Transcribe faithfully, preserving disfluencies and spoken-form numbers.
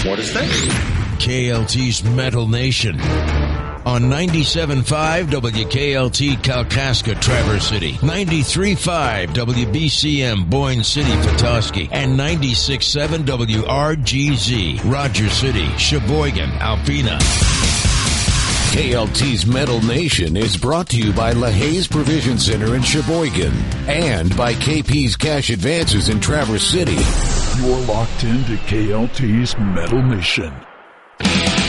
What is this? K L T's Metal Nation. On ninety-seven point five W K L T Kalkaska, Traverse City, ninety-three point five W B C M Boyne City, Petoskey, and ninety-six point seven W R G Z, Rogers City, Sheboygan, Alpena. K L T's Metal Nation is brought to you by LaHaye's Provision Center in Sheboygan and by K P's Cash Advances in Traverse City. You're locked into K L T's Metal Nation.